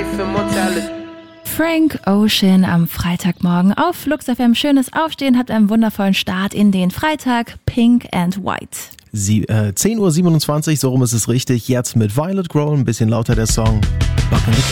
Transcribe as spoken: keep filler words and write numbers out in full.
life and mortality. Frank Ocean am Freitagmorgen auf Flux F M. Schönes Aufstehen, habt einen wundervollen Start in den Freitag. Pink and White. Sie, äh, zehn Uhr siebenundzwanzig, so rum ist es richtig. Jetzt mit Violet Grohl, ein bisschen lauter der Song.